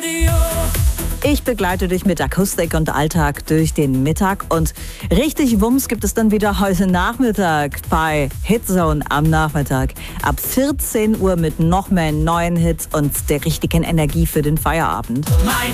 Radio. Ich begleite dich mit Akustik und Alltag durch den Mittag und richtig Wumms gibt es dann wieder heute Nachmittag bei Hitzone am Nachmittag. Ab 14 Uhr mit noch mehr neuen Hits und der richtigen Energie für den Feierabend. Mein